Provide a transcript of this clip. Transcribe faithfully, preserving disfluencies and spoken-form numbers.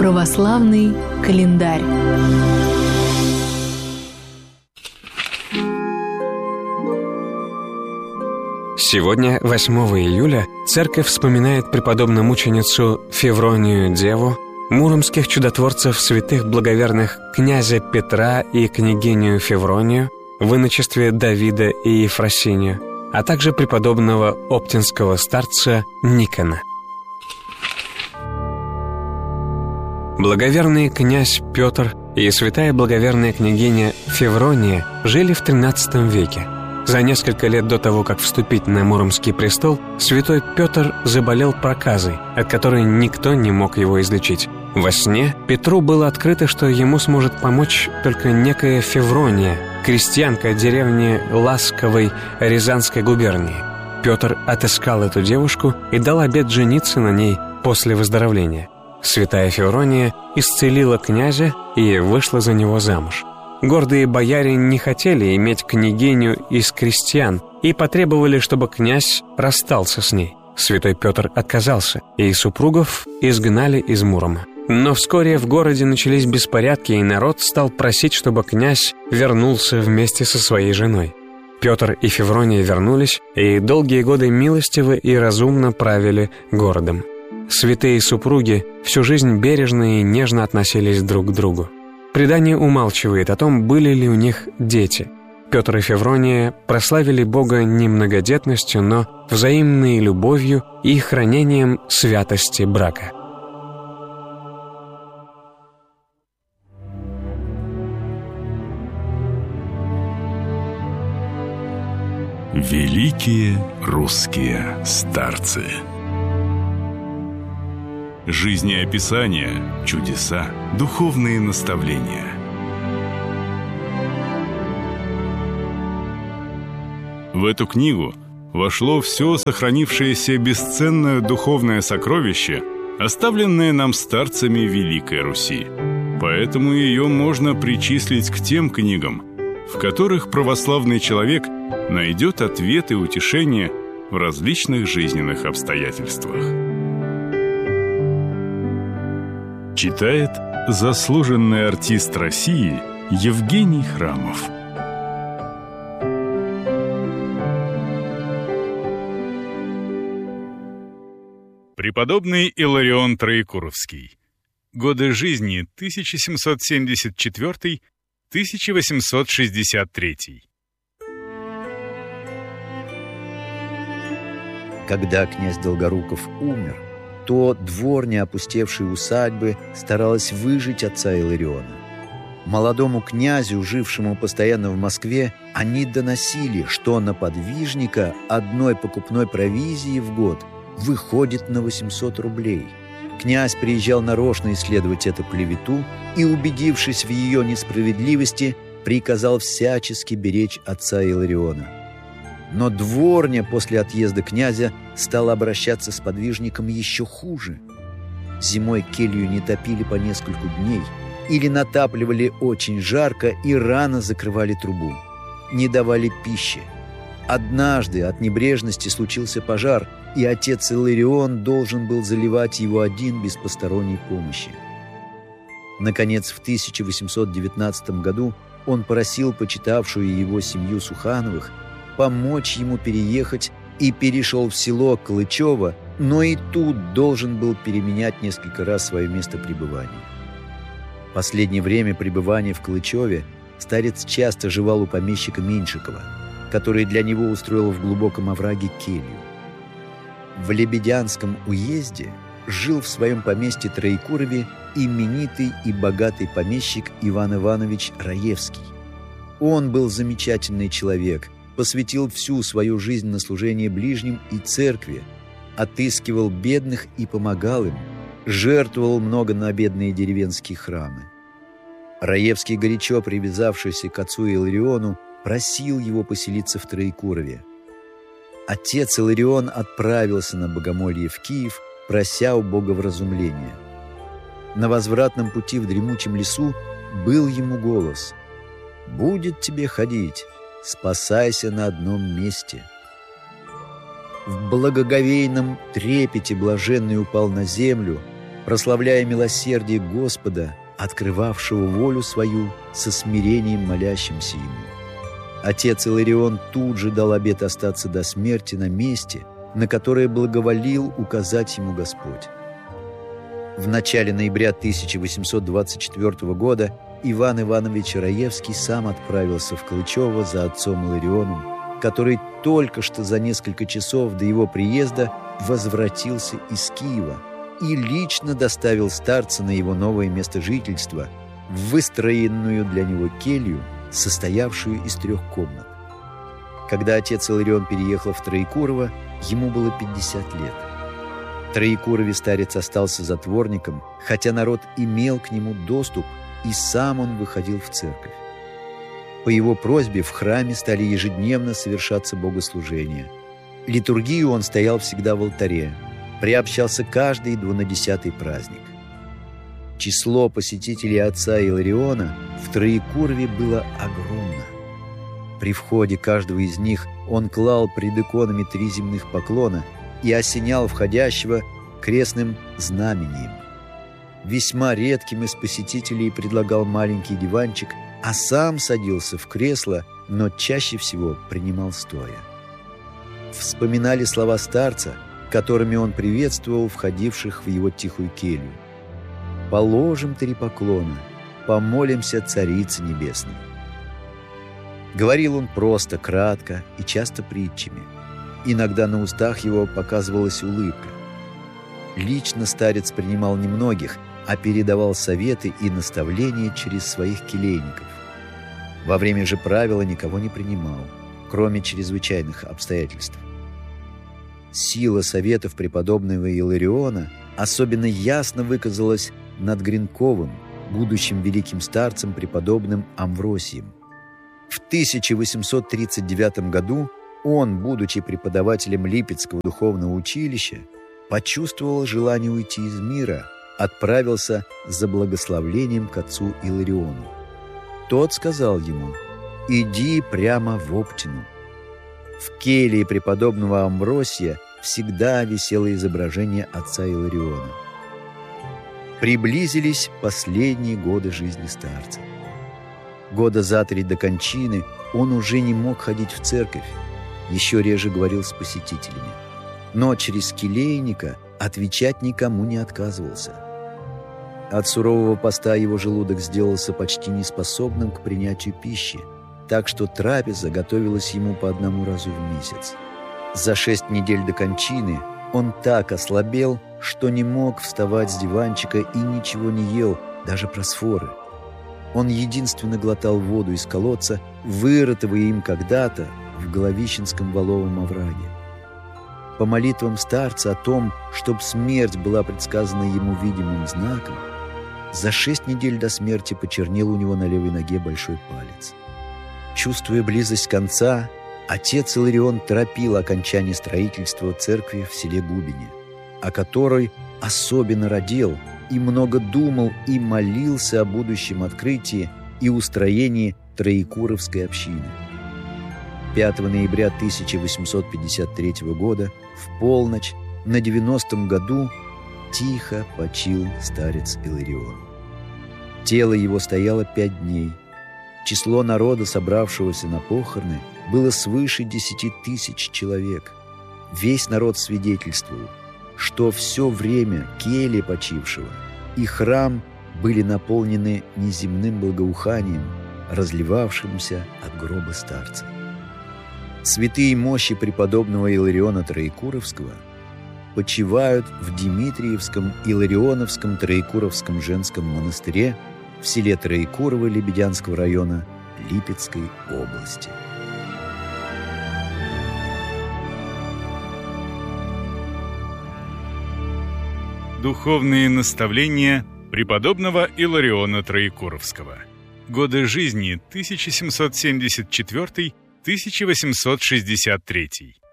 Православный календарь. Сегодня, восьмого июля, церковь вспоминает преподобно-мученицу Февронию Деву, муромских чудотворцев святых благоверных князя Петра и княгиню Февронию в иночестве Давида и Ефросинию, а также преподобного оптинского старца Никона. Благоверный князь Петр и святая благоверная княгиня Феврония жили в тринадцатом веке. За несколько лет до того, как вступить на Муромский престол, святой Петр заболел проказой, от которой никто не мог его излечить. Во сне Петру было открыто, что ему сможет помочь только некая Феврония, крестьянка деревни Ласковой Рязанской губернии. Петр отыскал эту девушку и дал обет жениться на ней после выздоровления. Святая Феврония исцелила князя и вышла за него замуж. Гордые бояре не хотели иметь княгиню из крестьян и потребовали, чтобы князь расстался с ней. Святой Петр отказался, и супругов изгнали из Мурома. Но вскоре в городе начались беспорядки, и народ стал просить, чтобы князь вернулся вместе со своей женой. Петр и Феврония вернулись, и долгие годы милостиво и разумно правили городом. Святые супруги всю жизнь бережно и нежно относились друг к другу. Предание умалчивает о том, были ли у них дети. Петр и Феврония прославили Бога не многодетностью, но взаимной любовью и хранением святости брака. Великие русские старцы. Жизнеописания, чудеса, духовные наставления. В эту книгу вошло все сохранившееся бесценное духовное сокровище, оставленное нам старцами Великой Руси. Поэтому ее можно причислить к тем книгам, в которых православный человек найдет ответ и утешение в различных жизненных обстоятельствах. Читает заслуженный артист России Евгений Храмов. Преподобный Иларион Троекуровский. Годы жизни тысяча семьсот семьдесят четвёртый — тысяча восемьсот шестьдесят третий. Когда князь Долгоруков умер, то дворня опустевшей усадьбы старалась выжить отца Илариона. Молодому князю, жившему постоянно в Москве, они доносили, что на подвижника одной покупной провизии в год выходит на восемьсот рублей. Князь приезжал нарочно исследовать эту клевету и, убедившись в ее несправедливости, приказал всячески беречь отца Илариона. Но дворня после отъезда князя стала обращаться с подвижником еще хуже. Зимой келью не топили по нескольку дней или натапливали очень жарко и рано закрывали трубу. Не давали пищи. Однажды от небрежности случился пожар, и отец Иларион должен был заливать его один без посторонней помощи. Наконец, в тысяча восемьсот девятнадцатом году он просил почитавшую его семью Сухановых помочь ему переехать и перешел в село Клычево, но и тут должен был переменять несколько раз свое место пребывания. В последнее время пребывания в Клычеве старец часто жевал у помещика Меньшикова, который для него устроил в глубоком овраге келью. В Лебедянском уезде жил в своем поместье Троекурове именитый и богатый помещик Иван Иванович Раевский. Он был замечательный человек, посвятил всю свою жизнь на служение ближним и церкви, отыскивал бедных и помогал им, жертвовал много на бедные деревенские храмы. Раевский, горячо привязавшийся к отцу Илариону, просил его поселиться в Троекурове. Отец Иларион отправился на богомолье в Киев, прося у Бога вразумления. На возвратном пути в дремучем лесу был ему голос: «Будет тебе ходить, спасайся на одном месте». В благоговейном трепете блаженный упал на землю, прославляя милосердие Господа, открывавшего волю свою со смирением молящимся Ему. Отец Иларион тут же дал обет остаться до смерти на месте, на которое благоволил указать ему Господь. В начале ноября тысяча восемьсот двадцать четвёртого года Иван Иванович Раевский сам отправился в Калычево за отцом Иларионом, который только что за несколько часов до его приезда возвратился из Киева и лично доставил старца на его новое место жительства, в выстроенную для него келью, состоявшую из трех комнат. Когда отец Иларион переехал в Троекурово, ему было пятьдесят лет. В Троекурове старец остался затворником, хотя народ имел к нему доступ, и сам он выходил в церковь. По его просьбе в храме стали ежедневно совершаться богослужения. Литургию он стоял всегда в алтаре, приобщался каждый двунадесятый праздник. Число посетителей отца Илариона в Троекурове было огромно. При входе каждого из них он клал пред иконами три земных поклона и осенял входящего крестным знамением. Весьма редким из посетителей предлагал маленький диванчик, а сам садился в кресло, но чаще всего принимал стоя. Вспоминали слова старца, которыми он приветствовал входивших в его тихую келью. «Положим три поклона, помолимся Царице Небесной». Говорил он просто, кратко и часто притчами. Иногда на устах его показывалась улыбка. Лично старец принимал немногих, а передавал советы и наставления через своих келейников. Во время же правила никого не принимал, кроме чрезвычайных обстоятельств. Сила советов преподобного Илариона особенно ясно выказалась над Гринковым, будущим великим старцем преподобным Амвросием. В тысяча восемьсот тридцать девятом году он, будучи преподавателем Липецкого духовного училища, почувствовал желание уйти из мира, отправился за благословлением к отцу Илариону. Тот сказал ему: «Иди прямо в Оптину». В келье преподобного Амвросия всегда висело изображение отца Илариона. Приблизились последние годы жизни старца. Года за три до кончины он уже не мог ходить в церковь, еще реже говорил с посетителями. Но через келейника отвечать никому не отказывался. От сурового поста его желудок сделался почти неспособным к принятию пищи, так что трапеза готовилась ему по одному разу в месяц. За шесть недель до кончины он так ослабел, что не мог вставать с диванчика и ничего не ел, даже просфоры. Он единственно глотал воду из колодца, вырытого им когда-то в Головищенском Воловом овраге. По молитвам старца о том, чтоб смерть была предсказана ему видимым знаком, за шесть недель до смерти почернел у него на левой ноге большой палец. Чувствуя близость конца, отец Иларион торопил окончание строительства церкви в селе Губине, о которой особенно радел и много думал и молился о будущем открытии и устроении Троекуровской общины. пятого ноября тысяча восемьсот пятьдесят третьего года в полночь на девяностом году тихо почил старец Иларион. Тело его стояло пять дней. Число народа, собравшегося на похороны, было свыше десяти тысяч человек. Весь народ свидетельствовал, что все время келья почившего и храм были наполнены неземным благоуханием, разливавшимся от гроба старца. Святые мощи преподобного Илариона Троекуровского почивают в Дмитриевском Иларионовском Троекуровском женском монастыре в селе Троекурово Лебедянского района Липецкой области. Духовные наставления преподобного Илариона Троекуровского. Годы жизни тысяча семьсот семьдесят четвёртый — тысяча восемьсот шестьдесят третий.